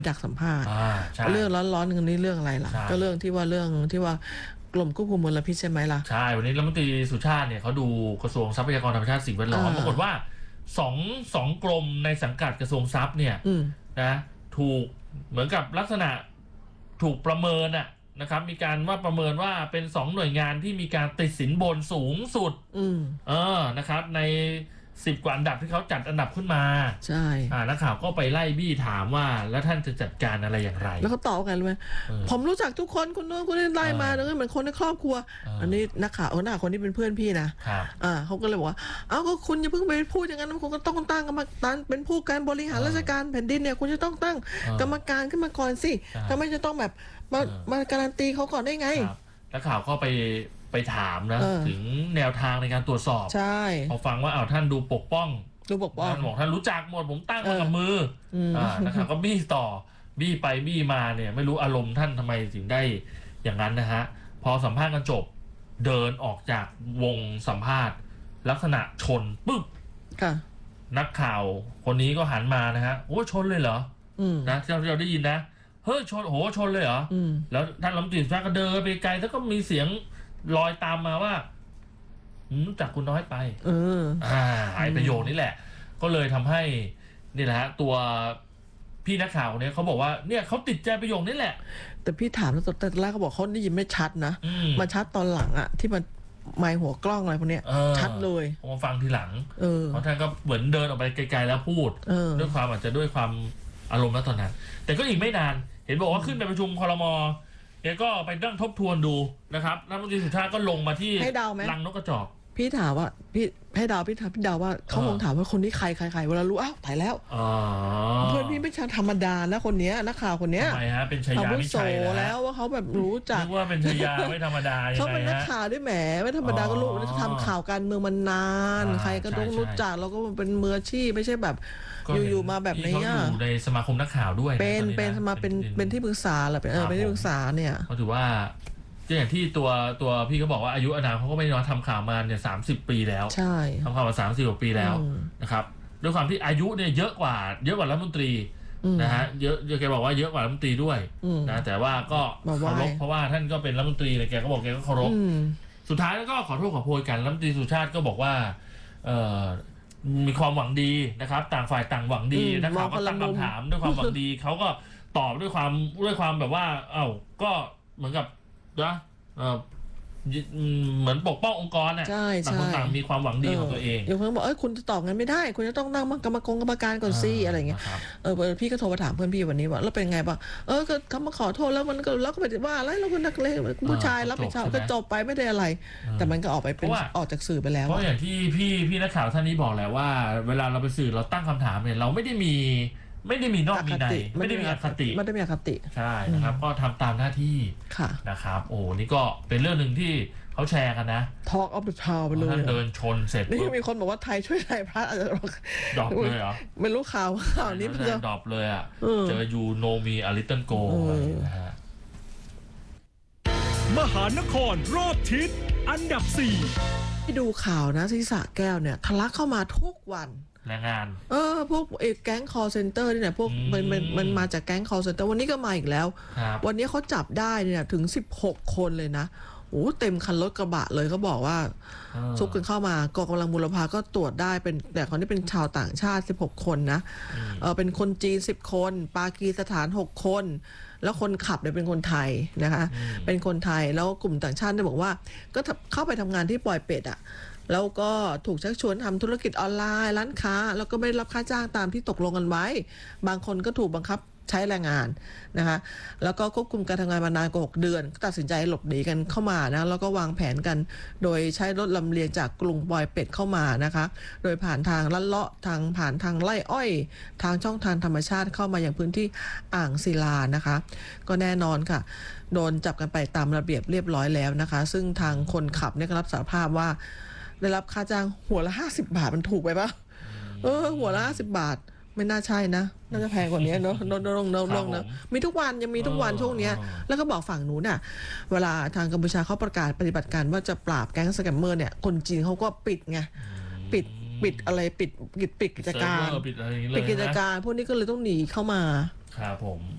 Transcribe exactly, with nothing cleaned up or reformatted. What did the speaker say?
ดักสัมภาษณ์เรื่องร้อนๆกันนี้เรื่องอะไรล่ะก็เรื่องที่ว่าเรื่องที่ว่ากรมควบคุมมลพิษใช่ไหมล่ะใช่วันนี้รัฐมนตรีสุชาติเนี่ยเขาดูกระทรวงทรัพยากรธรรมชาติสิ่งแวดล้อมปรากฏว่าสองสองกรมในสังกัดกระทรวงทรัพย์เนี่ยนะถูกเหมือนกับลักษณะถูกประเมินอะนะครับมีการว่าประเมินว่าเป็นสองหน่วยงานที่มีการติดสินบนสูงสุดเออนะครับในสิบกว่าอันดับที่เขาจัดอันดับขึ้นมาใช่อ่านักข่าวก็ไปไล่บี้ถามว่าแล้วท่านจะจัดการอะไรอย่างไรแล้วเขาตอบกันเลยไหมผมรู้จักทุกคนคนนู้นคนนี้ไล่มาแล้วเหมือนคนในครอบครัวอันนี้นักข่าวเออหน้าคนนี้เป็นเพื่อนพี่นะอ่าเขาก็เลยบอกว่าเอ้าก็คุณอย่าเพิ่งไปพูดอย่างนั้นคุณก็ต้องตั้งกรรมการเป็นผู้การบริหารราชการแผ่นดินเนี่ยคุณจะต้องตั้งกรรมการขึ้นมาก่อนสิทำไมจะต้องแบบมามาการันตีเขาก่อนได้ไงนักข่าวก็ไปไปถามนะถึงแนวทางในการตรวจสอบใช่พอฟังว่าเอาท่านดูปกป้องดูปกป้องท่านบอกท่านรู้จักหมดผมตั้งมากับมืออ่านะครับก็บี้ต่อบี้ไปบี้มาเนี่ยไม่รู้อารมณ์ท่านทำไมถึงได้อย่างนั้นนะฮะพอสัมภาษณ์กันจบเดินออกจากวงสัมภาษณ์ลักษณะชนปึ๊บนักข่าวคนนี้ก็หันมานะฮะโอ้ชนเลยเหรอนะที่เราได้ยินนะเฮ้ยชนโหชนเลยเหรอแล้วท่านรัฐมนตรีชาติก็เดินไปไกลแล้วก็มีเสียงลอยตามมาว่ารู้จักคุณน้อยไปเอออ่าไอ้ประโยคนี้แหละก็เลยทำให้นี่แหละฮะตัวพี่นักข่าวเนี่ยเขาบอกว่าเนี่ยเขาติดใจประโยคนี้แหละแต่พี่ถามแล้วตอนแรกเขาบอกเขาได้ยินไม่ชัดนะมาชัดตอนหลังอะที่มันไมค์หัวกล้องอะไรพวกเนี้ยชัดเลยพอมาฟังทีหลังเพราะท่านก็เหมือนเดินออกไปไกลๆแล้วพูดด้วยความอาจจะด้วยความอารมณ์แล้วตอนนั้นแต่ก็อีกไม่นานเห็นบอกว่าขึ้นไปประชุมครม.แกก็ไปนั่งทบทวนดูนะครับรัฐมนตรีสุชาติก็ลงมาที่รังนกกระจอกพี่ถามว่าพี่ให้ดาวพี่ถามพี่ดาวว่าเขาคงถามว่าคนนี้ใครใครใครเวลารู้อ้าวถ่ายแล้วเพื่อนพี่ไม่ใช่ธรรมดานะคนนี้นักข่าวคนนี้ทำไมฮะเป็นชายาไม่ใช่แล้วว่าเขาแบบรู้จักว่าเป็นชายาไม่ธรรมดาเขาเป็นนักข่าวด้วยแหมไม่ธรรมดาก็รู้ทำข่าวการเมืองมันนานใครก็ต้องรู้จักแล้วก็เป็นมืออาชีพไม่ใช่แบบอยู่ๆมาแบบนี้เขาอยู่ในสมาคมนักข่าวด้วยเป็นเป็นสมาเป็นเป็นที่ปรึกษาแหละเป็นเออเป็นที่ปรึกษาเนี่ยเขาถือว่าอย่างที่ตัวตัวพี่เขาบอกว่าอายุอานามเขาก็ไม่น้อยทำข่าวมาเนี่ยสามสิบปีแล้วใช่ทำข่าวมาสามสิบกว่าปีแล้วนะครับด้วยความที่อายุเนี่ยเยอะกว่าเยอะกว่ารัฐมนตรีนะฮะเยอะแกบอกว่าเยอะกว่ารัฐมนตรีด้วยนะแต่ว่าก็เคารพเพราะว่าท่านก็เป็นรัฐมนตรีเลยแกก็บอกแกก็เคารพสุดท้ายแล้วก็ขอโทษขอโพยกันรัฐมนตรีสุชาติก็บอกว่าเอ่อมีความหวังดีนะครับต่างฝ่ายต่างหวังดีนักข่าวก็ตั้งคำถามด้วยความหวังดีเขาก็ตอบด้วยความด้วยความแบบว่าเอ้าก็เหมือนกับนะเหมือนปกป้ององค์กรน่ะต่างคนต่างมีความหวังดีของตัวเองอย่างเพื่อนบอกเอ้ยคุณจะตอบงั้นไม่ได้คุณจะต้องนั่งกรรมกรกรรมการก่อนสิอะไรเงี้ยเออพี่ก็โทรมาถามเพื่อนพี่วันนี้ว่าแล้วเป็นไงบ้างเออก็เขามาขอโทษแล้วมันก็แล้วก็ไปว่าอะไรแล้วคุณนักเลงผู้ชายรับผิดชอบก็จบไปไม่ได้อะไรแต่มันก็ออกไปเป็นออกจากสื่อไปแล้วเพราะอย่างที่พี่พี่นักข่าวท่านนี้บอกแหละว่าเวลาเราไปสื่อเราตั้งคำถามเนี่ยเราไม่ได้มีไม่ได้มีนอกมีในไม่ได้มีอคติไม่ได้มีอคติใช่นะครับก็ทำตามหน้าที่นะครับโอ้นี่ก็เป็นเรื่องหนึ่งที่เขาแชร์กันนะ Talk of the Town ไปเลยท่านเดินชนเสร็จนี่มีคนบอกว่าไทยช่วยไทยพระอาจจะดรอปเลยเหรอไม่รู้ข่าวข่าวนี้เพื่อดรอปเลยอ่ะเจอยูโนมีอลิตเติ้ลโกนะฮะมหานครรอบทิศอันดับสี่ที่ดูข่าวนะที่สระแก้วเนี่ยทะลักเข้ามาทุกวันแรงงานเออพวกเอแก๊ง call center นี่เนี่ยพวกมันมันมันมาจากแก๊ง call center วันนี้ก็มาอีกแล้ววันนี้เขาจับได้เนี่ยถึงสิบหกคนเลยนะโอ้เต็มคันรถกระบะเลยเขาบอกว่าซุกกันเข้ามากองกำลังบุรพาก็ตรวจได้เป็นแต่คนที่เป็นชาวต่างชาติสิบหกคนนะเออเป็นคนจีนสิบคนปากีสถานหกคนแล้วคนขับเนี่ยเป็นคนไทยนะคะเป็นคนไทยแล้วกลุ่มต่างชาติเนี่ยบอกว่าก็เข้าไปทำงานที่ปอยเป็ดอ่ะแล้วก็ถูกชักชวนทำธุรกิจออนไลน์ร้านค้าแล้วก็ไม่ได้รับค่าจ้างตามที่ตกลงกันไว้บางคนก็ถูกบังคับใช้แรงงานนะคะแล้วก็ควบคุมการทำงานมานานกว่าหกเดือนก็ตัดสินใจหลบหนีกันเข้ามานะแล้วก็วางแผนกันโดยใช้รถลำเลียงจากกรุงปอยเป็ดเข้ามานะคะโดยผ่านทางลัดเลาะทางผ่านทางไร่อ้อยทางช่องทางธรรมชาติเข้ามาอย่างพื้นที่อ่างศิลานะคะก็แน่นอนค่ะโดนจับกันไปตามระเบียบเรียบร้อยแล้วนะคะซึ่งทางคนขับเนี่ยก็รับสารภาพว่าได้รับค่าจ้างหัวละห้าสิบบาทมันถูกไปปะเออหัวละห้าสิบบาทไม่น่าใช่นะน่าจะแพงกว่านี้เนาะลงลงลงลงนะมีทุกวันยังมีทุกวันช่วงนี้แล้วก็บอกฝั่งนู้นน่ะเวลาทางกัมพูชาเขาประกาศปฏิบัติการว่าจะปราบแก๊งสแกมเมอร์เนี่ยคนจีนเขาก็ปิดไงปิดปิดอะไรปิดปิดปิดกิจการปิดกิจการพวกนี้ก็เลยต้องหนีเข้ามาครับผม